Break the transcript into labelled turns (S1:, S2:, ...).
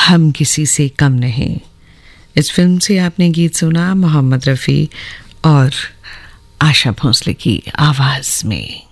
S1: हम किसी से कम नहीं। इस फिल्म से आपने गीत सुना मोहम्मद रफ़ी और आशा भोसले की आवाज़ में।